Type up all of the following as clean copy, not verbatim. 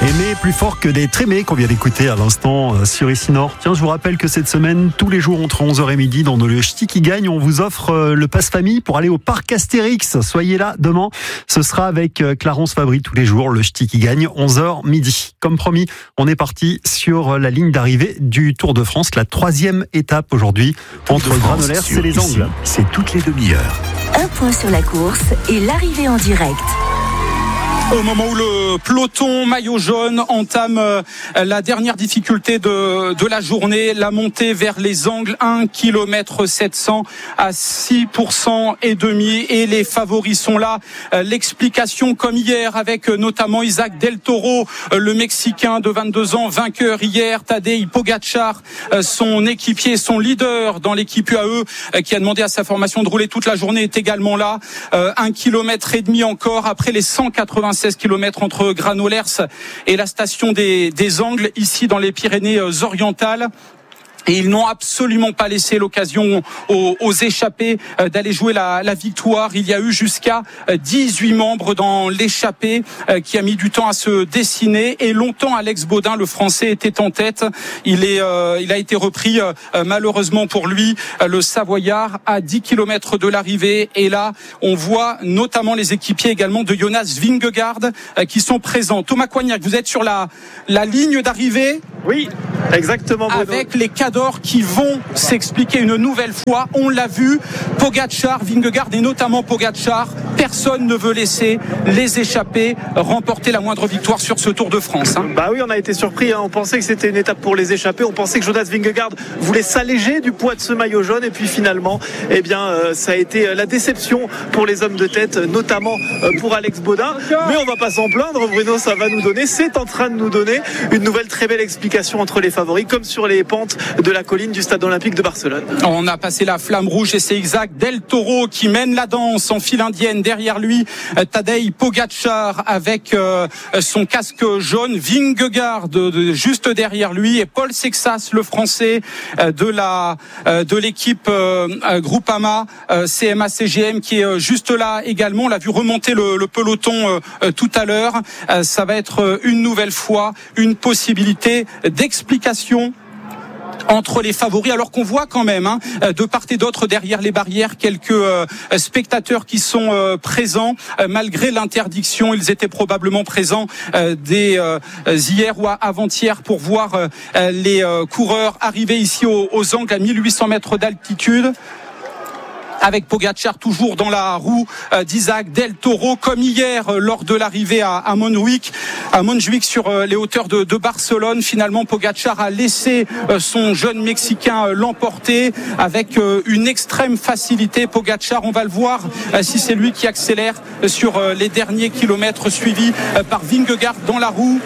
Aimer plus fort que des trémés qu'on vient d'écouter à l'instant sur Ici Nord. Tiens, je vous rappelle que cette semaine, tous les jours entre 11h et midi, dans le Ch'ti qui gagne, on vous offre le pass famille pour aller au parc Astérix. Soyez là demain. Ce sera avec Clarence Fabry tous les jours, le Ch'ti qui gagne, 11h midi. Comme promis, on est parti sur la ligne d'arrivée du Tour de France, la 3e étape aujourd'hui entre Granollers et les Angles. C'est toutes les demi-heures. Un point sur la course et l'arrivée en direct. Au moment où le peloton maillot jaune entame la dernière difficulté de la journée, la montée vers les Angles, 1 km 700 à 6% et demi, et les favoris sont là. L'explication comme hier avec notamment Isaac Del Toro, le Mexicain de 22 ans, vainqueur hier. Tadej Pogačar, son équipier, son leader dans l'équipe UAE, qui a demandé à sa formation de rouler toute la journée, est également là. 1 km et demi encore après les 196 km entre Granollers et la station des Angles, ici dans les Pyrénées-Orientales. Et ils n'ont absolument pas laissé l'occasion aux échappés d'aller jouer la victoire. Il y a eu jusqu'à 18 membres dans l'échappée qui a mis du temps à se dessiner. Et longtemps, Alex Baudin, le Français, était en tête. Il a été repris, malheureusement pour lui, le Savoyard, à 10 km de l'arrivée. Et là, on voit notamment les équipiers également de Jonas Vingegaard qui sont présents. Thomas Coignac, vous êtes sur la ligne d'arrivée. Oui, exactement, Bruno. Avec les cadors qui vont s'expliquer une nouvelle fois. On l'a vu, Pogačar, Vingegaard et notamment Pogačar, personne ne veut laisser les échappés remporter la moindre victoire sur ce Tour de France. Bah oui, on a été surpris. On pensait que c'était une étape pour les échappés. On pensait que Jonas Vingegaard voulait s'alléger du poids de ce maillot jaune. Et puis finalement, ça a été la déception pour les hommes de tête, notamment pour Alex Baudin. Mais on va pas s'en plaindre, Bruno. C'est en train de nous donner une nouvelle très belle explication entre les favoris, comme sur les pentes de la colline du Stade Olympique de Barcelone. On a passé la flamme rouge et c'est Isaac Del Toro qui mène la danse en file indienne. Derrière lui, Tadej Pogačar avec son casque jaune, Vingegaard juste derrière lui, et Paul Sexas, le Français de l'équipe Groupama CMA CGM, qui est juste là également. On l'a vu remonter le peloton tout à l'heure. Ça va être une nouvelle fois une possibilité d'explication entre les favoris, alors qu'on voit quand même de part et d'autre derrière les barrières quelques spectateurs qui sont présents malgré l'interdiction. Ils étaient probablement présents dès hier ou avant-hier pour voir les coureurs arriver ici aux Angles à 1800 mètres d'altitude, avec Pogačar toujours dans la roue d'Isaac Del Toro, comme hier lors de l'arrivée à Montjuïc sur les hauteurs de Barcelone. Finalement, Pogačar a laissé son jeune Mexicain l'emporter avec une extrême facilité. Pogačar, on va le voir si c'est lui qui accélère sur les derniers kilomètres, suivi par Vingegaard dans la roue.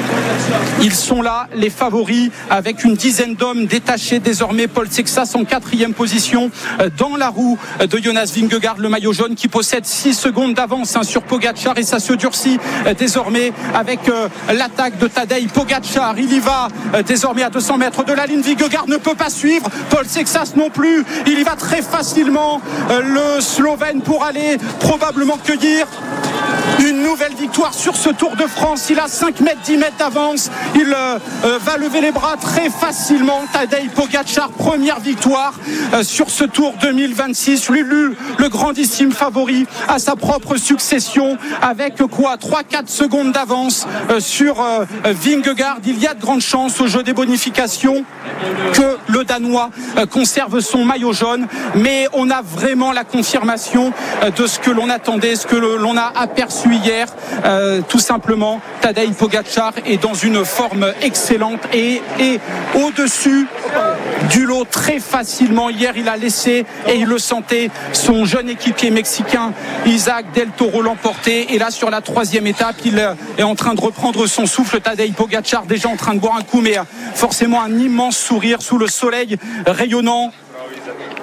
Ils sont là, les favoris, avec une dizaine d'hommes détachés désormais. Paul Sexas en 4e position dans la roue de Jonas Vingegaard, le maillot jaune, qui possède 6 secondes d'avance sur Pogačar, et ça se durcit désormais avec l'attaque de Tadej Pogačar. Il y va désormais à 200 mètres de la ligne. Vingegaard ne peut pas suivre, Paul Sexas non plus. Il y va très facilement, le Slovène, pour aller probablement cueillir une nouvelle victoire sur ce Tour de France. Il a 5 mètres, 10 mètres d'avance. Il va lever les bras très facilement. Tadej Pogačar, première victoire sur ce Tour 2026. Le grandissime favori à sa propre succession, avec 3-4 secondes d'avance sur Vingegaard. Il y a de grandes chances au jeu des bonifications que le Danois conserve son maillot jaune, mais on a vraiment la confirmation de ce que l'on attendait, ce que l'on a aperçu hier. Tout simplement, Tadej Pogačar est dans une forme excellente et au-dessus du lot très facilement. Hier, il a laissé, et il le sentait, son jeune équipier mexicain Isaac Del Toro l'emporter. Et là, sur la 3e étape, il est en train de reprendre son souffle. Tadej Pogačar déjà en train de boire un coup, mais forcément un immense sourire sous le soleil rayonnant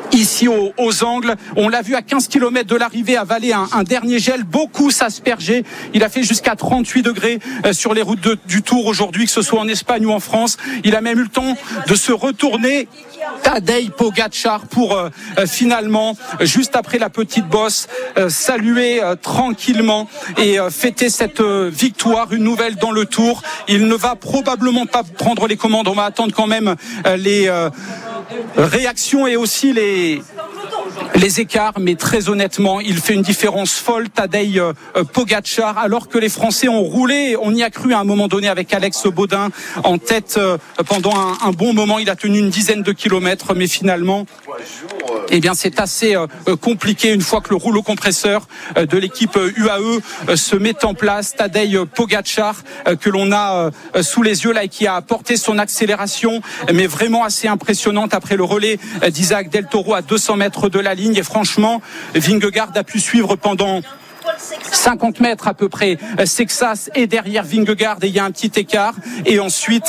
ici aux angles. On l'a vu à 15 km de l'arrivée avaler un dernier gel, beaucoup s'asperger. Il a fait jusqu'à 38 degrés sur les routes du Tour aujourd'hui, que ce soit en Espagne ou en France. Il a même eu le temps de se retourner, Tadej Pogačar, pour finalement, juste après la petite bosse, saluer tranquillement et fêter cette victoire, une nouvelle dans le Tour. Il ne va probablement pas prendre les commandes. On va attendre quand même les réactions et aussi les écarts, mais très honnêtement, il fait une différence folle, Tadej Pogačar, alors que les Français ont roulé. On y a cru à un moment donné avec Alex Baudin en tête pendant un bon moment. Il a tenu une dizaine de kilomètres, mais finalement, eh bien, c'est assez compliqué une fois que le rouleau compresseur de l'équipe UAE se met en place. Tadej Pogačar, que l'on a sous les yeux là et qui a apporté son accélération, mais vraiment assez impressionnante après le relais d'Isaac Del Toro à 200 mètres de la ligne. Et franchement, Vingegaard a pu suivre pendant 50 mètres à peu près Sexas est derrière Vingegaard et il y a un petit écart, et ensuite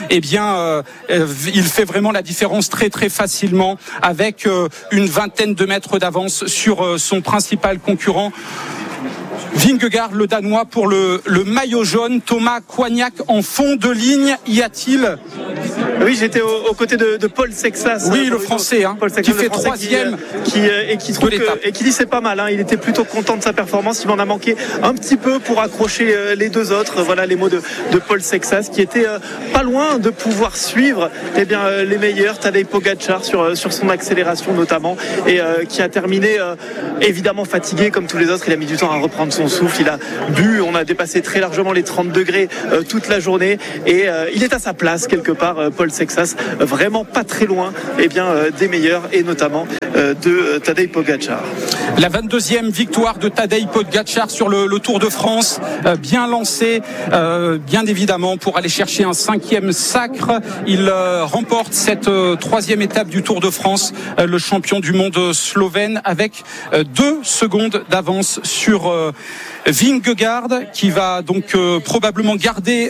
il fait vraiment la différence très très facilement avec une vingtaine de mètres d'avance sur son principal concurrent Vingegaard, le Danois, pour le maillot jaune. Thomas Coignac en fond de ligne, y a-t-il? Oui, j'étais aux côtés de Paul Sexas. Oui, le Français, qui fait troisième et qui dit c'est pas mal. Il était plutôt content de sa performance. Il m'en a manqué un petit peu pour accrocher les deux autres. Voilà les mots de Paul Sexas, qui était pas loin de pouvoir suivre les meilleurs. Tadej Pogačar sur son accélération notamment, et qui a terminé évidemment fatigué comme tous les autres. Il a mis du temps à reprendre son souffle. Il a bu. On a dépassé très largement les 30 degrés toute la journée, et il est à sa place quelque part. Paul Sexas, vraiment pas très loin des meilleurs, et notamment de Tadej Pogačar. La 22e victoire de Tadej Pogačar sur le Tour de France, bien lancé, bien évidemment, pour aller chercher un 5e sacre. Il remporte cette 3e étape du Tour de France, le champion du monde slovène, avec 2 secondes d'avance sur Vingegaard, qui va donc probablement garder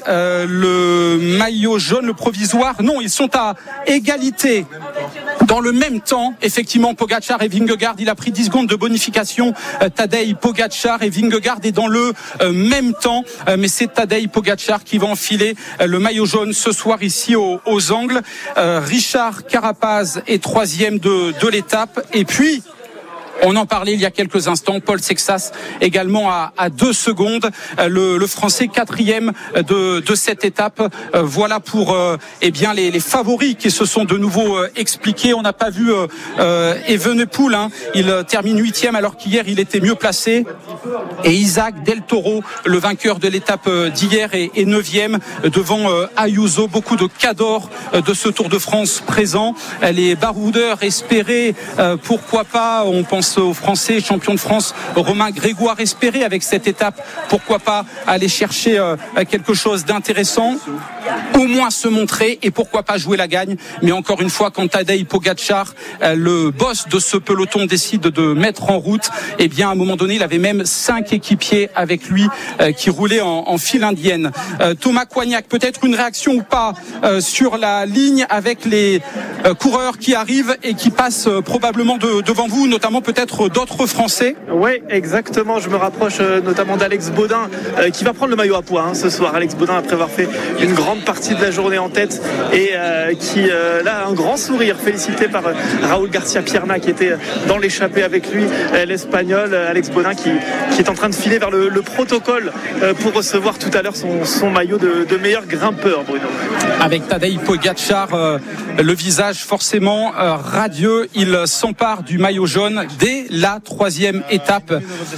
le maillot jaune, le provisoire. Non, ils sont à égalité. Dans le même temps, effectivement, Pogačar et Vingegaard, il a pris 10 secondes de bonification, Tadej Pogačar, et Vingegaard est dans le même temps, mais c'est Tadej Pogačar qui va enfiler le maillot jaune ce soir ici aux angles. Richard Carapaz est 3e de l'étape, et puis on en parlait il y a quelques instants, Paul Sexas également à 2 secondes, le Français 4e de cette étape. Voilà pour les favoris qui se sont de nouveau expliqués. On n'a pas vu Evenepoel, il termine 8e alors qu'hier il était mieux placé, et Isaac Del Toro, le vainqueur de l'étape d'hier, est 9e devant Ayuso. Beaucoup de cadors de ce Tour de France présents. Les baroudeurs espéraient, pourquoi pas, on pense aux Français, champion de France Romain Grégoire, espérait avec cette étape, pourquoi pas aller chercher quelque chose d'intéressant, au moins se montrer, et pourquoi pas jouer la gagne. Mais encore une fois, quand Tadej Pogačar, le boss de ce peloton, décide de mettre en route, à un moment donné il avait même 5 équipiers avec lui qui roulaient en file indienne. Thomas Coignac, peut-être une réaction ou pas sur la ligne avec les coureurs qui arrivent et qui passent probablement devant vous, notamment peut-être d'autres Français? Oui, exactement. Je me rapproche notamment d'Alex Baudin qui va prendre le maillot à pois ce soir. Alex Baudin, après avoir fait une grande partie de la journée en tête, et qui là a un grand sourire, félicité par Raúl García Pierna qui était dans l'échappée avec lui, l'Espagnol. Alex Baudin qui est en train de filer vers le protocole pour recevoir tout à l'heure son maillot de meilleur grimpeur, Bruno. Avec Tadej Pogačar, le visage forcément radieux, il s'empare du maillot jaune dès la 3e étape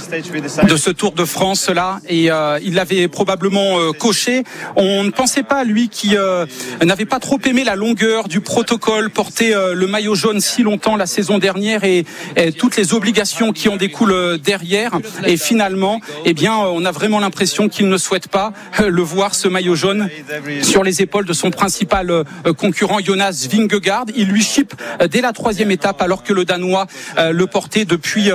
de ce Tour de France là, et il l'avait probablement coché. On ne pensait pas, lui qui n'avait pas trop aimé la longueur du protocole, porter le maillot jaune si longtemps la saison dernière, et toutes les obligations qui en découlent derrière, et finalement on a vraiment l'impression qu'il ne souhaite pas le voir, ce maillot jaune, sur les épaules de son principal concurrent Jonas Vingegaard. Il lui chipe dès la 3e étape, alors que le Danois le portait depuis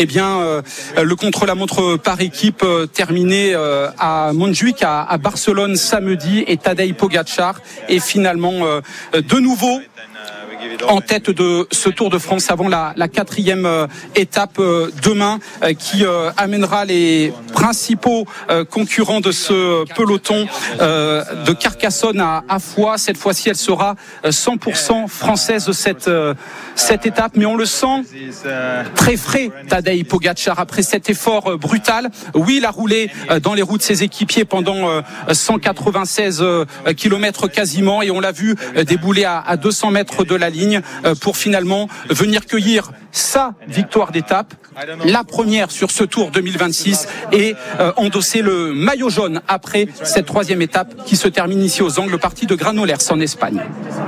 le contre-la-montre par équipe terminé à Montjuïc, à Barcelone samedi, et Tadej Pogačar est finalement de nouveau en tête de ce Tour de France avant la 4e étape demain qui amènera les principaux concurrents de ce peloton de Carcassonne à Foix. Cette fois-ci, elle sera 100% française cette étape, mais on le sent très frais, Tadej Pogačar, après cet effort brutal. Oui, il a roulé dans les roues de ses équipiers pendant 196 km quasiment, et on l'a vu débouler à 200 mètres de la ligne pour finalement venir cueillir sa victoire d'étape, la première sur ce Tour 2026, et endosser le maillot jaune après cette 3e étape qui se termine ici aux Angles, partie de Granollers en Espagne.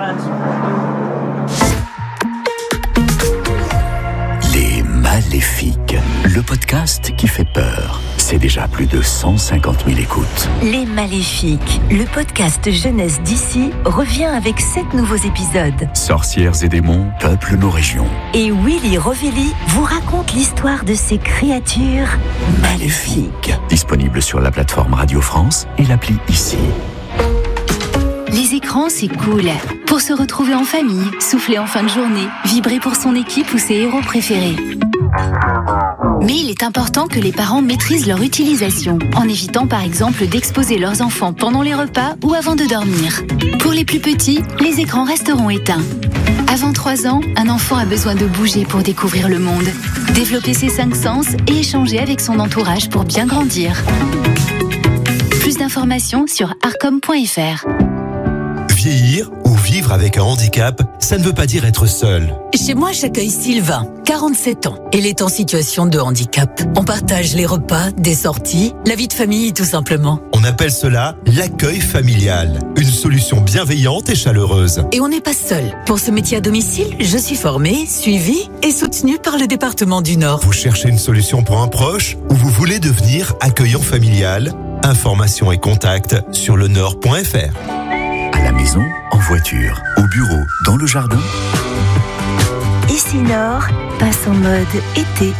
Les Maléfiques, le podcast qui fait peur. C'est déjà plus de 150 000 écoutes. Les Maléfiques, le podcast jeunesse d'ici, revient avec 7 nouveaux épisodes. Sorcières et démons peuplent nos régions. Et Willy Rovelli vous raconte l'histoire de ces créatures maléfiques. Disponible sur la plateforme Radio France et l'appli Ici. Les écrans, c'est cool. Pour se retrouver en famille, souffler en fin de journée, vibrer pour son équipe ou ses héros préférés. Mais il est important que les parents maîtrisent leur utilisation, en évitant par exemple d'exposer leurs enfants pendant les repas ou avant de dormir. Pour les plus petits, les écrans resteront éteints. Avant 3 ans, un enfant a besoin de bouger pour découvrir le monde, développer ses 5 sens et échanger avec son entourage pour bien grandir. Plus d'informations sur arcom.fr. Vieillir ou vivre avec un handicap, ça ne veut pas dire être seul. Chez moi, j'accueille Sylvain, 47 ans. Elle est en situation de handicap. On partage les repas, des sorties, la vie de famille tout simplement. On appelle cela l'accueil familial. Une solution bienveillante et chaleureuse. Et on n'est pas seul. Pour ce métier à domicile, je suis formée, suivie et soutenue par le département du Nord. Vous cherchez une solution pour un proche ou vous voulez devenir accueillant familial? Informations et contacts sur lenord.fr. À la maison, en voiture, au bureau, dans le jardin. Ici Nord passe en mode été.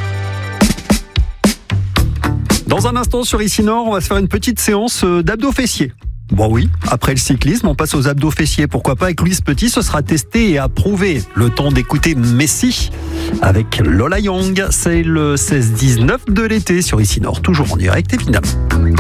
Dans un instant sur Ici Nord, on va se faire une petite séance d'abdos fessiers. Bon oui, après le cyclisme, on passe aux abdos fessiers. Pourquoi pas avec Louise Petit, ce sera testé et approuvé. Le temps d'écouter Messi avec Lola Young. C'est le 16-19 de l'été sur Ici Nord, toujours en direct évidemment.